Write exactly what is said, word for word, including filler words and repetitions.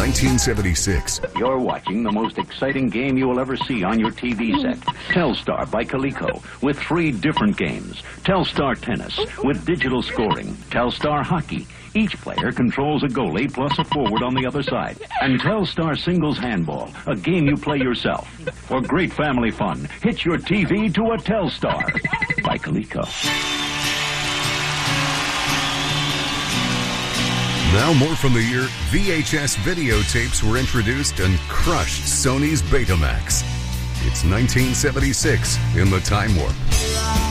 nineteen seventy-six. You're watching the most exciting game you will ever see on your T V set. Telstar by Coleco with three different games. Telstar Tennis with digital scoring. Telstar Hockey. Each player controls a goalie plus a forward on the other side. And Telstar Singles Handball, a game you play yourself. For great family fun, hitch your T V to a Telstar by Coleco. Now more from the year V H S videotapes were introduced and crushed Sony's Betamax. It's nineteen seventy-six in the Time Warp.